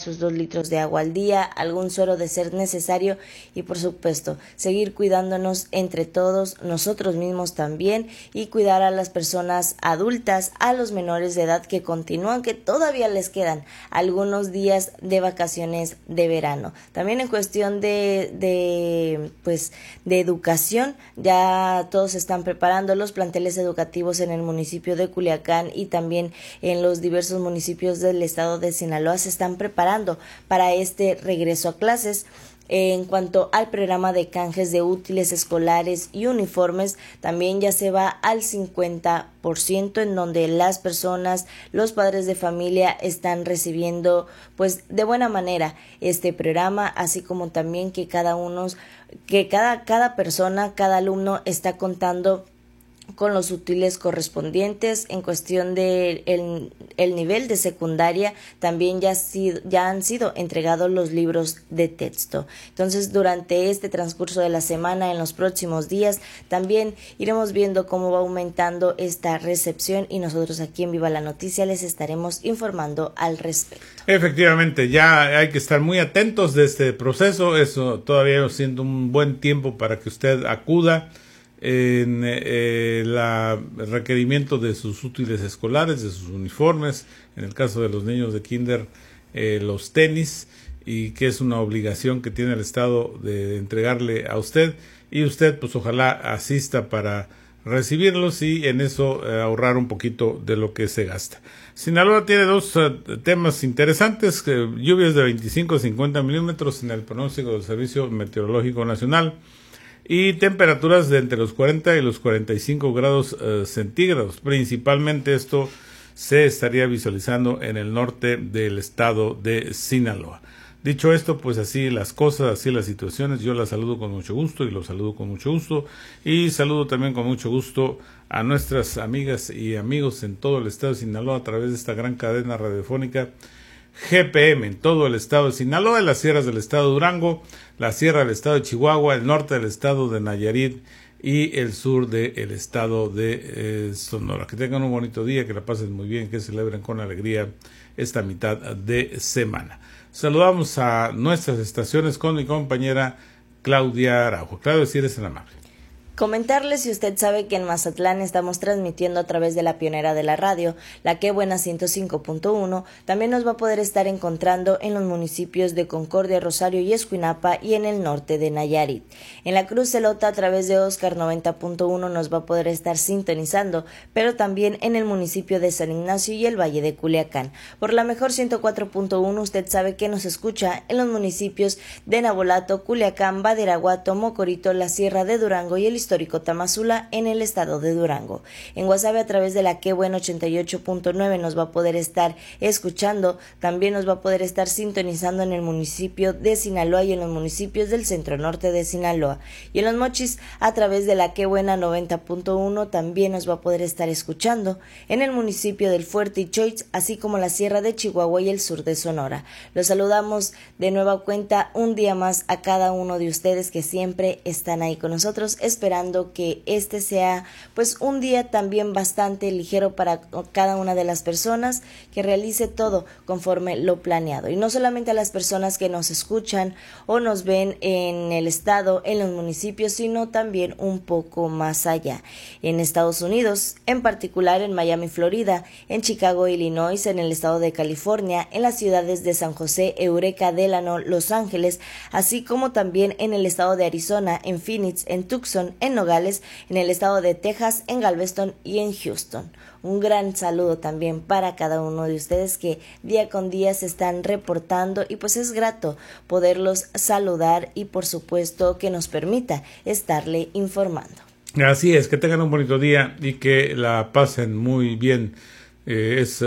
sus 2 litros de agua al día, algún suero de ser necesario y por supuesto seguir cuidándonos entre todos, nosotros mismos también, y cuidar a las personas adultas, a los menores de edad que continúan, que todavía les quedan algunos días de vacaciones de verano. También en cuestión de educación, ya todos se están preparando, los planteles educativos en el municipio de Culiacán y también en los diversos municipios del estado de Sinaloa se están preparando para este regreso a clases. En cuanto al programa de canjes de útiles escolares y uniformes, también ya se va al 50%, en donde las personas, los padres de familia están recibiendo pues de buena manera este programa, así como también que cada persona, cada alumno está contando con los útiles correspondientes. En cuestión de el nivel de secundaria, también ya han sido entregados los libros de texto. Entonces, durante este transcurso de la semana, en los próximos días, también iremos viendo cómo va aumentando esta recepción y nosotros aquí en Viva la Noticia les estaremos informando al respecto. Efectivamente, ya hay que estar muy atentos de este proceso. Eso todavía siendo un buen tiempo para que usted acuda en el requerimiento de sus útiles escolares, de sus uniformes, en el caso de los niños de kinder, los tenis, y que es una obligación que tiene el Estado de entregarle a usted, y usted pues ojalá asista para recibirlos y en eso ahorrar un poquito de lo que se gasta. Sinaloa tiene 2 temas interesantes, lluvias de 25 a 50 milímetros en el pronóstico del Servicio Meteorológico Nacional, y temperaturas de entre los 40 y los 45 grados centígrados. Principalmente esto se estaría visualizando en el norte del estado de Sinaloa. Dicho esto, pues así las cosas, así las situaciones. Yo las saludo con mucho gusto y los saludo con mucho gusto. Y saludo también con mucho gusto a nuestras amigas y amigos en todo el estado de Sinaloa a través de esta gran cadena radiofónica GPM en todo el estado de Sinaloa, en las sierras del estado de Durango, la sierra del estado de Chihuahua, el norte del estado de Nayarit y el sur del estado de Sonora. Que tengan un bonito día, que la pasen muy bien, que celebren con alegría esta mitad de semana. Saludamos a nuestras estaciones con mi compañera Claudia Araujo. Claudia, si eres tan amable. Comentarles si usted sabe que en Mazatlán estamos transmitiendo a través de la pionera de la radio, la Que Buena 105.1, también nos va a poder estar encontrando en los municipios de Concordia, Rosario y Escuinapa y en el norte de Nayarit. En la Cruz Celota a través de Oscar 90.1 nos va a poder estar sintonizando, pero también en el municipio de San Ignacio y el Valle de Culiacán. Por la mejor 104.1 usted sabe que nos escucha en los municipios de Nabolato, Culiacán, Badiraguato, Mocorito, la Sierra de Durango y el histórico Tamazula en el estado de Durango. En Guasave a través de la Que Buena 88.9 nos va a poder estar escuchando, también nos va a poder estar sintonizando en el municipio de Sinaloa y en los municipios del centro norte de Sinaloa. Y en Los Mochis a través de la Que Buena 90.1 también nos va a poder estar escuchando en el municipio del Fuerte y Choix, así como la sierra de Chihuahua y el sur de Sonora. Los saludamos de nueva cuenta un día más a cada uno de ustedes que siempre están ahí con nosotros, esperando que este sea pues un día también bastante ligero para cada una de las personas, que realice todo conforme lo planeado. Y no solamente a las personas que nos escuchan o nos ven en el estado, en los municipios, sino también un poco más allá. En Estados Unidos, en particular en Miami, Florida, en Chicago, Illinois, en el estado de California, en las ciudades de San José, Eureka, Delano, Los Ángeles, así como también en el estado de Arizona, en Phoenix, en Tucson, en Nogales, en el estado de Texas, en Galveston y en Houston. Un gran saludo también para cada uno de ustedes que día con día se están reportando y pues es grato poderlos saludar y por supuesto que nos permita estarle informando. Así es, que tengan un bonito día y que la pasen muy bien. Es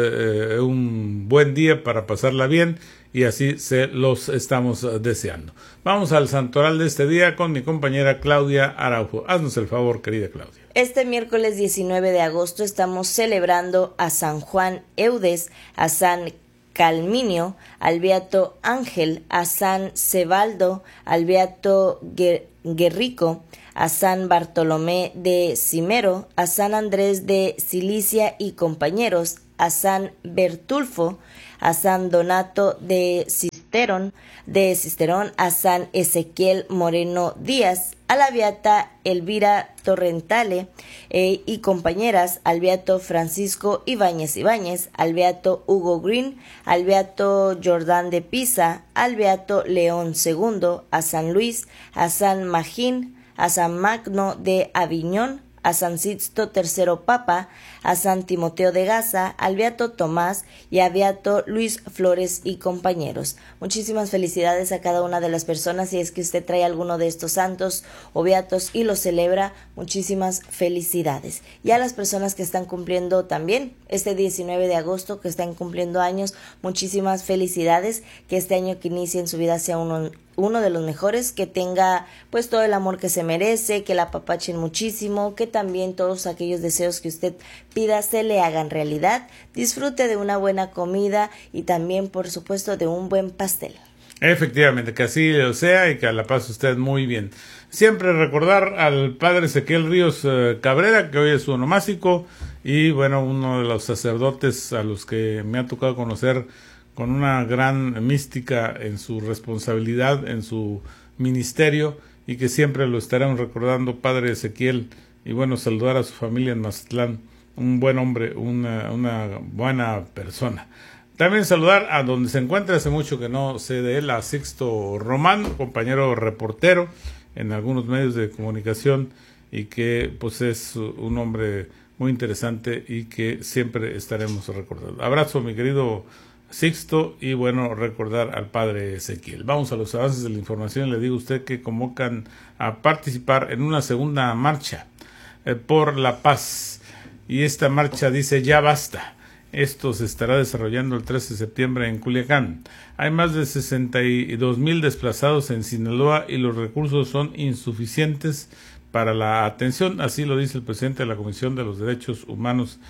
un buen día para pasarla bien y así se los estamos deseando. Vamos al santoral de este día con mi compañera Claudia Araujo. Haznos el favor, querida Claudia. Este miércoles 19 de agosto estamos celebrando a San Juan Eudes, a San Calminio, al Beato Ángel, a San Cebaldo, al Beato Guerrico, a San Bartolomé de Cimero, a San Andrés de Cilicia y compañeros, a San Bertulfo, a San Donato de Cisterón a San Ezequiel Moreno Díaz, a la beata Elvira Torrentale y compañeras, al beato Francisco Ibáñez, al beato Hugo Green, al beato Jordán de Pisa, al beato León II, a San Luis, a San Magín, a San Magno de Aviñón, a San Sixto III Papa, a San Timoteo de Gaza, al beato Tomás y a beato Luis Flores y compañeros. Muchísimas felicidades a cada una de las personas. Si es que usted trae alguno de estos santos o beatos y los celebra, muchísimas felicidades. Y a las personas que están cumpliendo también este 19 de agosto, que están cumpliendo años, muchísimas felicidades. Que este año que inicie en su vida sea uno de los mejores, que tenga pues todo el amor que se merece, que la apapachen muchísimo, que también todos aquellos deseos que usted pida se le hagan realidad, disfrute de una buena comida y también por supuesto de un buen pastel. Efectivamente, que así lo sea y que la pase usted muy bien. Siempre recordar al padre Ezequiel Ríos Cabrera, que hoy es su onomástico, y bueno, uno de los sacerdotes a los que me ha tocado conocer con una gran mística en su responsabilidad, en su ministerio, y que siempre lo estaremos recordando, padre Ezequiel, y bueno, saludar a su familia en Mazatlán, un buen hombre, una buena persona. También saludar a donde se encuentra, hace mucho que no sé de él, a Sixto Román, compañero reportero en algunos medios de comunicación, y que pues es un hombre muy interesante y que siempre estaremos recordando. Abrazo, mi querido Sixto, y bueno, recordar al padre Ezequiel. Vamos a los avances de la información. Le digo a usted que convocan a participar en una segunda marcha por la paz, y esta marcha dice ya basta. Esto se estará desarrollando el 13 de septiembre en Culiacán. Hay más de 62,000 desplazados en Sinaloa y los recursos son insuficientes para la atención, así lo dice el presidente de la Comisión de los Derechos Humanos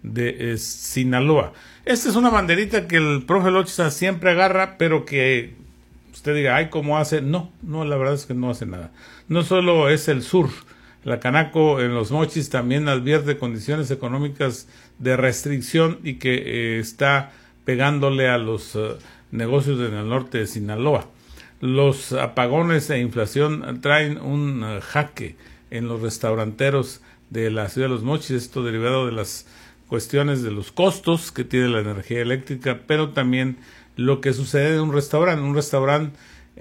de Sinaloa. Esta es una banderita que el profe Locha siempre agarra, pero que usted diga, ay, ¿cómo hace? No, la verdad es que no hace nada. No solo es el sur, la Canaco en Los Mochis también advierte condiciones económicas de restricción y que está pegándole a los negocios en el norte de Sinaloa. Los apagones e inflación traen un jaque en los restauranteros de la ciudad de Los Mochis, esto derivado de las cuestiones de los costos que tiene la energía eléctrica, pero también lo que sucede en un restaurante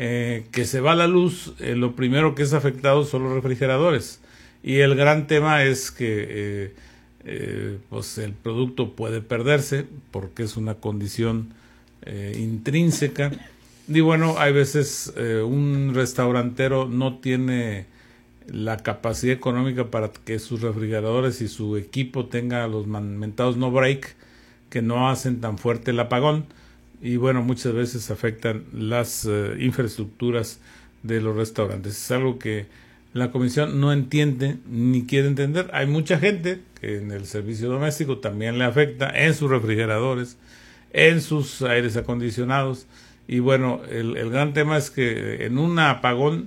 que se va la luz, lo primero que es afectado son los refrigeradores, y el gran tema es que pues el producto puede perderse porque es una condición intrínseca, y bueno, hay veces un restaurantero no tiene la capacidad económica para que sus refrigeradores y su equipo tenga los mentados no break, que no hacen tan fuerte el apagón, y bueno, muchas veces afectan las infraestructuras de los restaurantes. Es algo que la comisión no entiende ni quiere entender. Hay mucha gente que en el servicio doméstico también le afecta, en sus refrigeradores, en sus aires acondicionados, y bueno, el gran tema es que en un apagón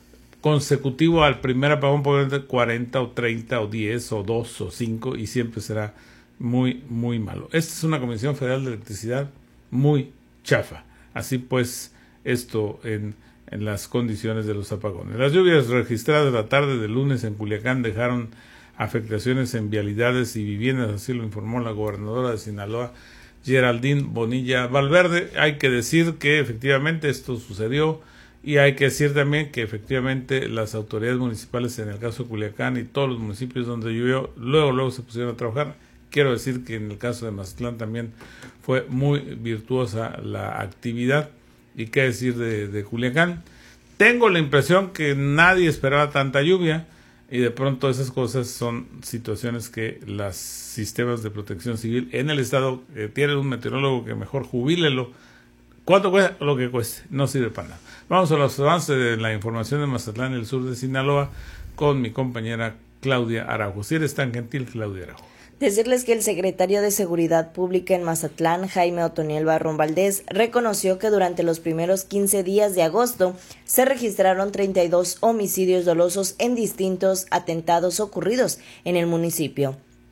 consecutivo al primer apagón puede ser 40 o 30 o 10 o 2 o 5, y siempre será muy, muy malo. Esta es una Comisión Federal de Electricidad muy chafa. Así pues, esto en las condiciones de los apagones. Las lluvias registradas la tarde del lunes en Culiacán dejaron afectaciones en vialidades y viviendas, así lo informó la gobernadora de Sinaloa, Geraldine Bonilla Valverde. Hay que decir que efectivamente esto sucedió, y hay que decir también que efectivamente las autoridades municipales, en el caso de Culiacán y todos los municipios donde llovió, luego se pusieron a trabajar. Quiero decir que en el caso de Mazatlán también fue muy virtuosa la actividad. Y qué decir de Culiacán. Tengo la impresión que nadie esperaba tanta lluvia, y de pronto esas cosas son situaciones que los sistemas de protección civil en el estado tienen un meteorólogo que mejor jubílelo. ¿Cuánto cuesta? Lo que cueste, no sirve para nada. Vamos a los avances de la información de Mazatlán, el sur de Sinaloa, con mi compañera Claudia Araujo. Si eres tan gentil, Claudia Araujo. Decirles que el secretario de Seguridad Pública en Mazatlán, Jaime Otoniel Barrón Valdés, reconoció que durante los primeros 15 días de agosto se registraron 32 homicidios dolosos en distintos atentados ocurridos en el municipio.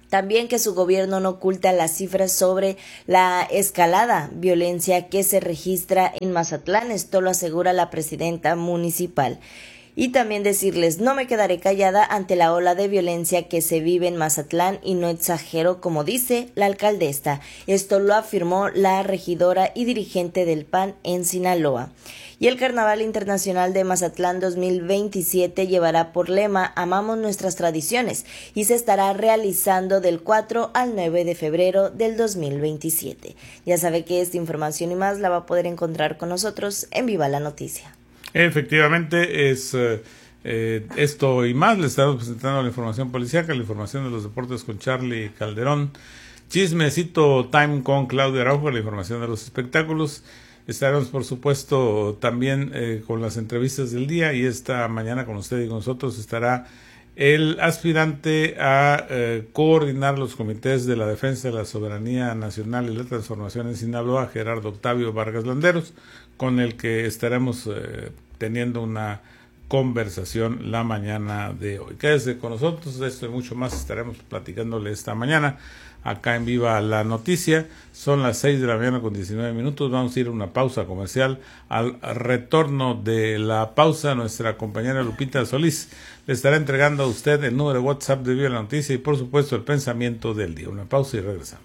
También que su gobierno no oculta las cifras sobre la escalada violencia que se registra en Mazatlán. Esto lo asegura la presidenta municipal. Y también decirles, no me quedaré callada ante la ola de violencia que se vive en Mazatlán y no exagero, como dice la alcaldesa. Esto lo afirmó la regidora y dirigente del PAN en Sinaloa. Y el Carnaval Internacional de Mazatlán 2027 llevará por lema Amamos nuestras tradiciones y se estará realizando del 4 al 9 de febrero del 2027. Ya sabe que esta información y más la va a poder encontrar con nosotros en Viva la Noticia. Efectivamente, es esto y más. Le estamos presentando la información policíaca, la información de los deportes con Charlie Calderón, Chismecito Time con Claudia Araujo, la información de los espectáculos. Estaremos, por supuesto, también con las entrevistas del día, y esta mañana con usted y con nosotros estará el aspirante a coordinar los comités de la defensa de la soberanía nacional y la transformación en Sinaloa, Gerardo Octavio Vargas Landeros, con el que estaremos teniendo una conversación la mañana de hoy. Quédese con nosotros, de esto y mucho más estaremos platicándole esta mañana acá en Viva la Noticia. Son las 6 de la mañana con 19 minutos. Vamos a ir a una pausa comercial. Al retorno de la pausa, nuestra compañera Lupita Solís le estará entregando a usted el número de WhatsApp de Viva la Noticia y por supuesto el pensamiento del día. Una pausa y regresamos.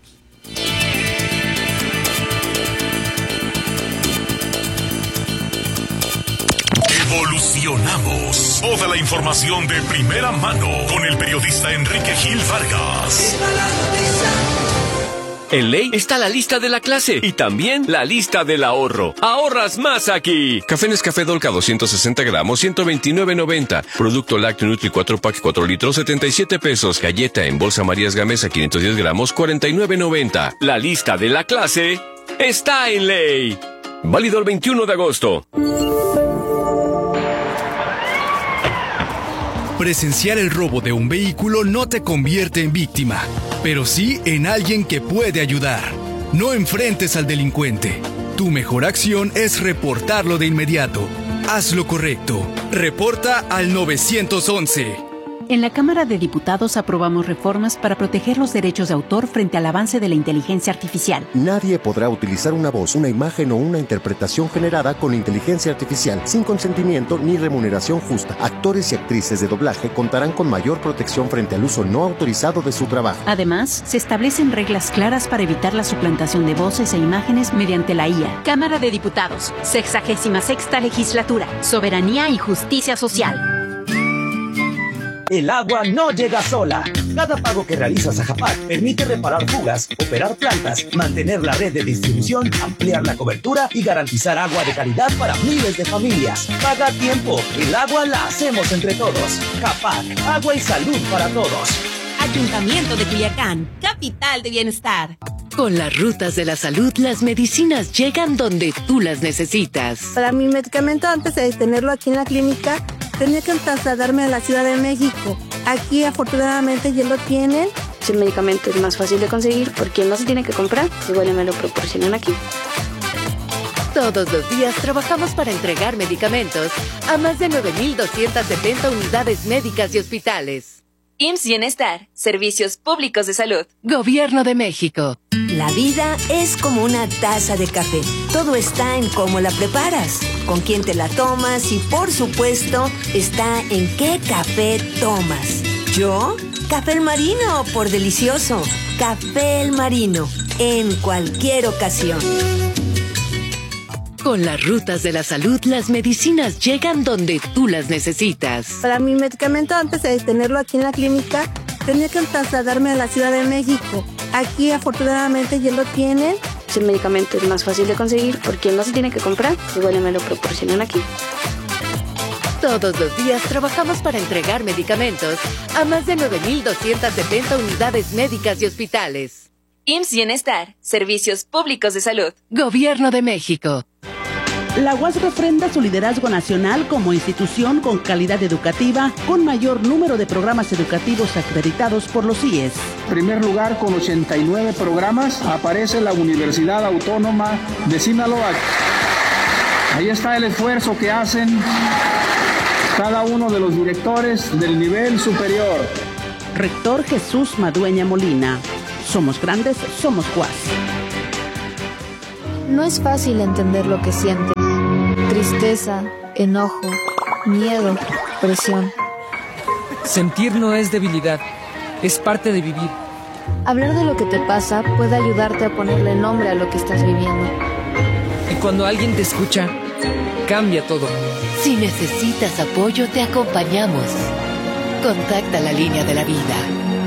Evolucionamos. Toda la información de primera mano con el periodista Enrique Gil Vargas. En Ley está la lista de la clase y también la lista del ahorro. ¡Ahorras más aquí! Café Nescafé Dolca 260 gramos, 129.90. Producto Lácteo Nutri 4 pack 4 litros, 77 pesos. Galleta en bolsa Marías Gamesa 510 gramos, 49.90. La lista de la clase está en Ley. Válido el 21 de agosto. Presenciar el robo de un vehículo no te convierte en víctima, pero sí en alguien que puede ayudar. No enfrentes al delincuente. Tu mejor acción es reportarlo de inmediato. Haz lo correcto. Reporta al 911. En la Cámara de Diputados aprobamos reformas para proteger los derechos de autor frente al avance de la inteligencia artificial. Nadie podrá utilizar una voz, una imagen o una interpretación generada con inteligencia artificial sin consentimiento ni remuneración justa. Actores y actrices de doblaje contarán con mayor protección frente al uso no autorizado de su trabajo. Además, se establecen reglas claras para evitar la suplantación de voces e imágenes mediante la IA. Cámara de Diputados, 66ª Legislatura, Soberanía y Justicia Social. El agua no llega sola. Cada pago que realizas a JAPAC permite reparar fugas, operar plantas, mantener la red de distribución, ampliar la cobertura y garantizar agua de calidad para miles de familias. Paga a tiempo. El agua la hacemos entre todos. JAPAC, agua y salud para todos. Ayuntamiento de Culiacán, capital de bienestar. Con las rutas de la salud, las medicinas llegan donde tú las necesitas. Para mi medicamento, antes de tenerlo aquí en la clínica, tenía que trasladarme a la Ciudad de México. Aquí, afortunadamente, ya lo tienen. Si el medicamento es más fácil de conseguir, porque no se tiene que comprar, igual me lo proporcionan aquí. Todos los días trabajamos para entregar medicamentos a más de 9,270 unidades médicas y hospitales. IMSS Bienestar, Servicios Públicos de Salud. Gobierno de México. La vida es como una taza de café. Todo está en cómo la preparas, con quién te la tomas y, por supuesto, está en qué café tomas. ¿Yo? Café El Marino, por delicioso. Café El Marino, en cualquier ocasión. Con las rutas de la salud, las medicinas llegan donde tú las necesitas. Para mi medicamento, antes de tenerlo aquí en la clínica, tenía que trasladarme a la Ciudad de México. Aquí, afortunadamente, ya lo tienen. Si el medicamento es más fácil de conseguir, porque no se tiene que comprar, igual me lo proporcionan aquí. Todos los días trabajamos para entregar medicamentos a más de 9,270 unidades médicas y hospitales. IMSS Bienestar, Servicios Públicos de Salud. Gobierno de México. La UAS refrenda su liderazgo nacional como institución con calidad educativa, con mayor número de programas educativos acreditados por los CIES. En primer lugar, con 89 programas, aparece la Universidad Autónoma de Sinaloa. Ahí está el esfuerzo que hacen cada uno de los directores del nivel superior. Rector Jesús Madueña Molina. Somos grandes, somos CUAS. No es fácil entender lo que sientes. Tristeza, enojo, miedo, presión. Sentir no es debilidad, es parte de vivir. Hablar de lo que te pasa puede ayudarte a ponerle nombre a lo que estás viviendo. Y cuando alguien te escucha, cambia todo. Si necesitas apoyo, te acompañamos. Contacta la línea de la vida.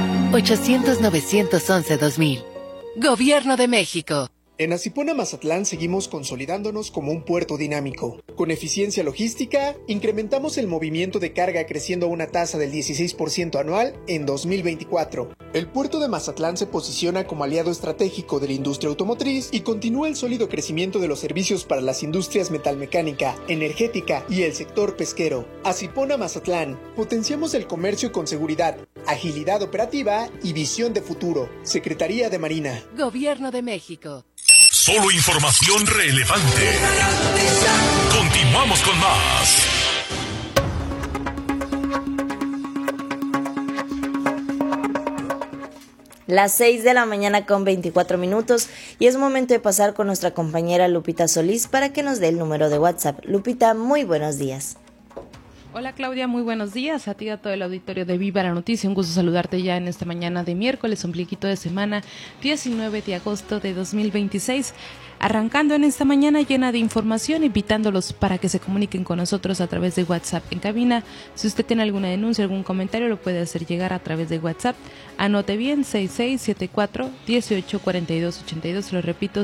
800-911-2000. Gobierno de México. En Asipona Mazatlán seguimos consolidándonos como un puerto dinámico. Con eficiencia logística, incrementamos el movimiento de carga creciendo a una tasa del 16% anual en 2024. El puerto de Mazatlán se posiciona como aliado estratégico de la industria automotriz y continúa el sólido crecimiento de los servicios para las industrias metalmecánica, energética y el sector pesquero. Asipona Mazatlán, potenciamos el comercio con seguridad, agilidad operativa y visión de futuro. Secretaría de Marina. Gobierno de México. Solo información relevante. Continuamos con más. Las 6 de la mañana con 24 minutos y es momento de pasar con nuestra compañera Lupita Solís para que nos dé el número de WhatsApp. Lupita, muy buenos días. Hola Claudia, muy buenos días a ti y a todo el auditorio de Viva la Noticia. Un gusto saludarte ya en esta mañana de miércoles, ombliguito de semana, 19 de agosto de 2026. Arrancando en esta mañana llena de información, invitándolos para que se comuniquen con nosotros a través de WhatsApp en cabina. Si usted tiene alguna denuncia, algún comentario, lo puede hacer llegar a través de WhatsApp. Anote bien, 6674-184282. Lo repito,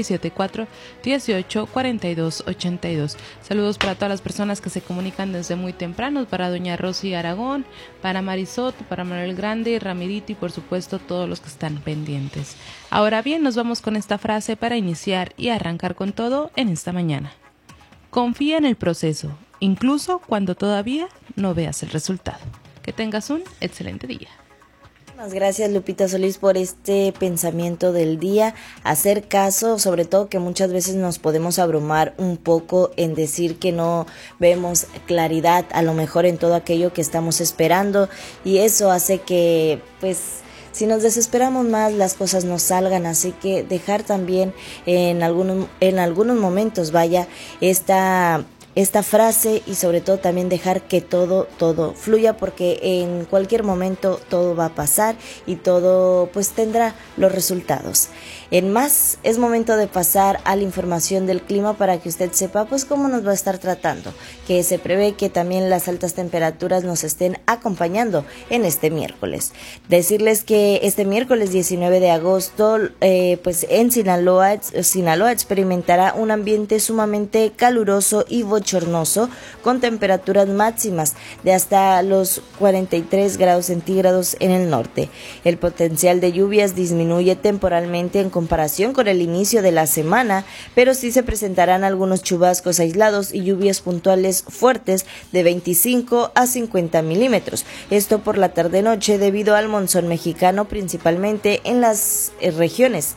6674-184282. Saludos para todas las personas que se comunican desde muy temprano, para doña Rosy Aragón, para Marisot, para Manuel Grande, Ramirito y por supuesto todos los que están pendientes. Ahora bien, nos vamos con esta frase para iniciar y arrancar con todo en esta mañana. Confía en el proceso, incluso cuando todavía no veas el resultado. Que tengas un excelente día. Muchas gracias Lupita Solís por este pensamiento del día, hacer caso, sobre todo que muchas veces nos podemos abrumar un poco en decir que no vemos claridad a lo mejor en todo aquello que estamos esperando y eso hace que pues si nos desesperamos más las cosas no salgan, así que dejar también en algunos momentos esta frase y sobre todo también dejar que todo fluya porque en cualquier momento todo va a pasar y todo pues tendrá los resultados. En más, es momento de pasar a la información del clima para que usted sepa pues cómo nos va a estar tratando, que se prevé que también las altas temperaturas nos estén acompañando en este miércoles. Decirles que este miércoles 19 de agosto pues en Sinaloa experimentará un ambiente sumamente caluroso y bochornoso con temperaturas máximas de hasta los 43 grados centígrados en el norte. El potencial de lluvias disminuye temporalmente en comparación con el inicio de la semana, pero sí se presentarán algunos chubascos aislados y lluvias puntuales fuertes de 25 a 50 milímetros. Esto por la tarde-noche debido al monzón mexicano, principalmente en las regiones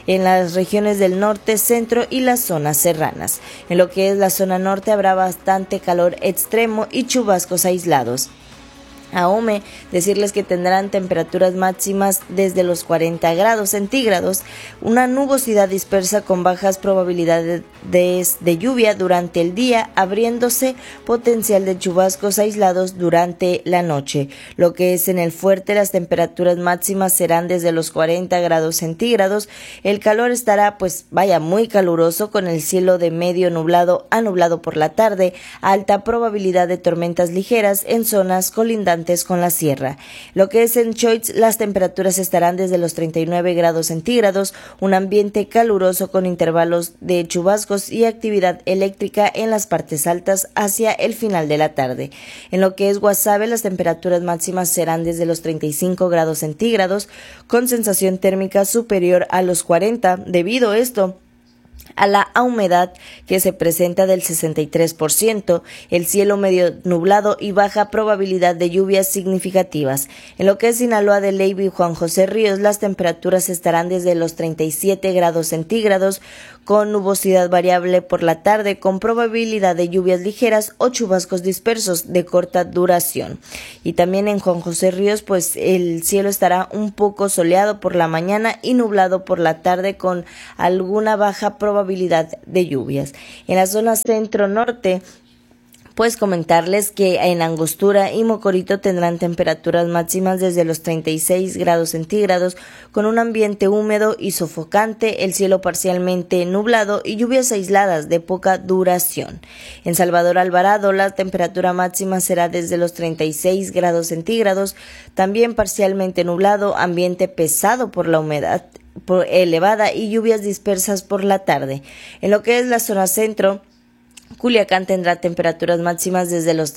del norte, centro y las zonas serranas. En lo que es la zona norte habrá bastante calor extremo y chubascos aislados. AOME, decirles que tendrán temperaturas máximas desde los 40 grados centígrados, una nubosidad dispersa con bajas probabilidades de lluvia durante el día, abriéndose potencial de chubascos aislados durante la noche. Lo que es en el fuerte, las temperaturas máximas serán desde los 40 grados centígrados, el calor estará muy caluroso con el cielo de medio nublado a nublado por la tarde, alta probabilidad de tormentas ligeras en zonas colindantes con la sierra. Lo que es en Choix, las temperaturas estarán desde los 39 grados centígrados, un ambiente caluroso con intervalos de chubascos y actividad eléctrica en las partes altas hacia el final de la tarde. En lo que es Guasave, las temperaturas máximas serán desde los 35 grados centígrados, con sensación térmica superior a los 40, debido a esto a la humedad que se presenta del 63%, el cielo medio nublado y baja probabilidad de lluvias significativas. En lo que es Sinaloa de Leyva y Juan José Ríos, las temperaturas estarán desde los 37 grados centígrados con nubosidad variable por la tarde, con probabilidad de lluvias ligeras o chubascos dispersos de corta duración. Y también en Juan José Ríos, pues el cielo estará un poco soleado por la mañana y nublado por la tarde, con alguna baja probabilidad de lluvias. En la zona centro-norte, pues comentarles que en Angostura y Mocorito tendrán temperaturas máximas desde los 36 grados centígrados, con un ambiente húmedo y sofocante, el cielo parcialmente nublado y lluvias aisladas de poca duración. En Salvador Alvarado, la temperatura máxima será desde los 36 grados centígrados, también parcialmente nublado, ambiente pesado por la humedad elevada y lluvias dispersas por la tarde. En lo que es la zona centro, Culiacán tendrá temperaturas máximas desde los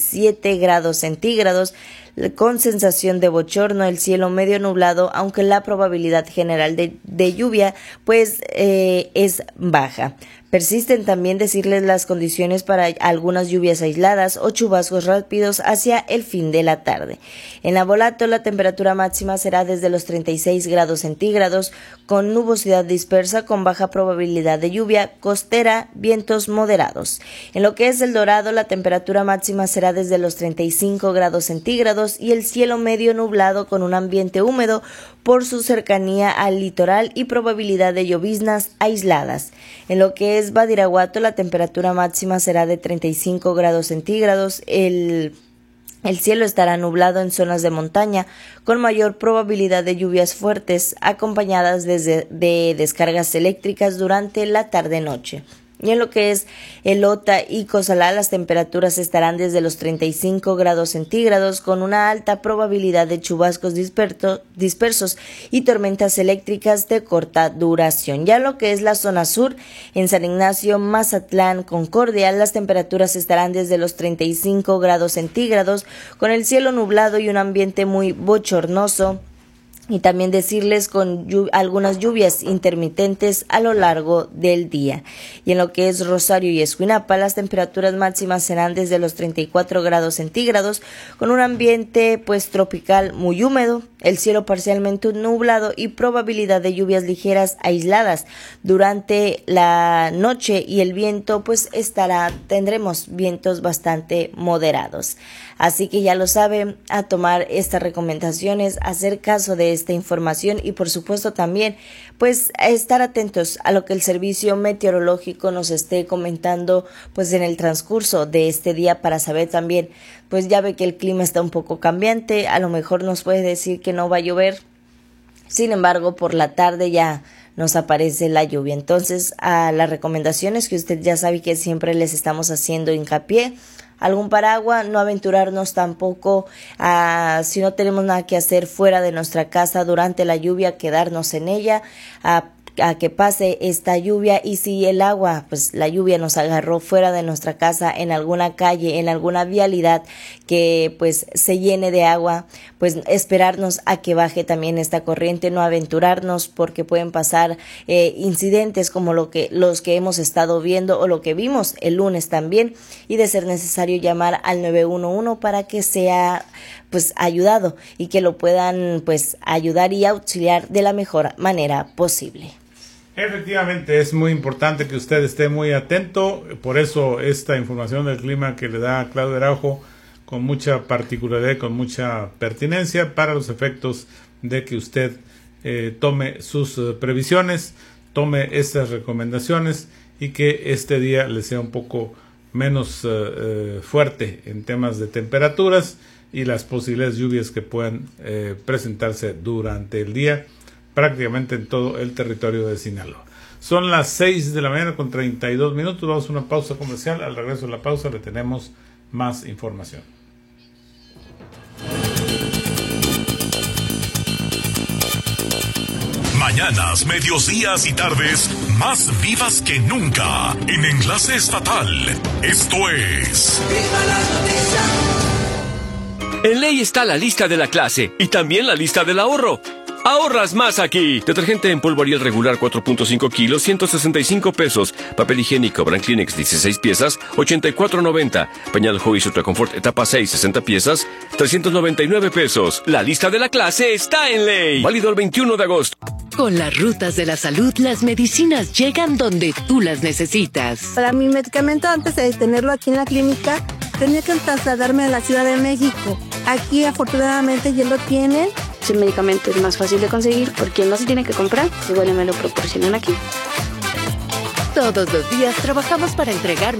37 grados centígrados, con sensación de bochorno, el cielo medio nublado, aunque la probabilidad general de lluvia pues es baja. Persisten también decirles las condiciones para algunas lluvias aisladas o chubascos rápidos hacia el fin de la tarde. En Navolato, la temperatura máxima será desde los 36 grados centígrados, con nubosidad dispersa con baja probabilidad de lluvia costera, vientos moderados. En lo que es El Dorado, la temperatura máxima será desde los 35 grados centígrados y el cielo medio nublado, con un ambiente húmedo por su cercanía al litoral y probabilidad de lloviznas aisladas. En lo que es Badiraguato, la temperatura máxima será de 35 grados centígrados. El cielo estará nublado en zonas de montaña, con mayor probabilidad de lluvias fuertes, acompañadas de descargas eléctricas durante la tarde-noche. Y en lo que es Elota y Cozalá, las temperaturas estarán desde los 35 grados centígrados, con una alta probabilidad de chubascos dispersos y tormentas eléctricas de corta duración. Ya en lo que es la zona sur, en San Ignacio, Mazatlán, Concordia, las temperaturas estarán desde los 35 grados centígrados, con el cielo nublado y un ambiente muy bochornoso. Y también decirles con algunas lluvias intermitentes a lo largo del día. Y en lo que es Rosario y Escuinapa, las temperaturas máximas serán desde los 34 grados centígrados, con un ambiente pues tropical muy húmedo, el cielo parcialmente nublado y probabilidad de lluvias ligeras aisladas durante la noche, y el viento pues tendremos vientos bastante moderados. Así que ya lo saben, a tomar estas recomendaciones, hacer caso de esta información y por supuesto también pues a estar atentos a lo que el servicio meteorológico nos esté comentando pues en el transcurso de este día, para saber también, pues ya ve que el clima está un poco cambiante, a lo mejor nos puede decir que no va a llover, sin embargo por la tarde ya nos aparece la lluvia. Entonces, a las recomendaciones que usted ya sabe que siempre les estamos haciendo hincapié: algún paraguas, no aventurarnos tampoco si no tenemos nada que hacer fuera de nuestra casa durante la lluvia, quedarnos en ella a que pase esta lluvia, y si el agua, pues la lluvia nos agarró fuera de nuestra casa, en alguna calle, en alguna vialidad que pues se llene de agua, pues esperarnos a que baje también esta corriente, no aventurarnos porque pueden pasar incidentes como los que hemos estado viendo o lo que vimos el lunes también, y de ser necesario llamar al 911 para que sea pues ayudado y que lo puedan pues ayudar y auxiliar de la mejor manera posible. Efectivamente, es muy importante que usted esté muy atento, por eso esta información del clima que le da Claudio Araujo con mucha particularidad, con mucha pertinencia para los efectos de que usted tome sus previsiones, tome estas recomendaciones y que este día le sea un poco menos fuerte en temas de temperaturas y las posibles lluvias que puedan presentarse durante el día prácticamente en todo el territorio de Sinaloa. Son las 6 de la mañana con 32 minutos. Vamos a una pausa comercial. Al regreso de la pausa le tenemos más información. Mañanas, medios, días y tardes más vivas que nunca en Enlace Estatal. Esto es ¡Viva la noticia! En ley está la lista de la clase y también la lista del ahorro. ¡Ahorras más aquí! Detergente en polvo Ariel regular 4.5 kilos, 165 pesos. Papel higiénico Brand Kleenex 16 piezas, 84.90. Pañal Huggies Ultra Confort etapa 6, 60 piezas, 399 pesos. La lista de la clase está en ley. Válido el 21 de agosto. Con las rutas de la salud, las medicinas llegan donde tú las necesitas. Para mi medicamento, antes de tenerlo aquí en la clínica, tenía que trasladarme a la Ciudad de México. Aquí, afortunadamente, ya lo tienen. Si el medicamento es más fácil de conseguir porque no se tiene que comprar, igual me lo proporcionan aquí. Todos los días trabajamos para entregar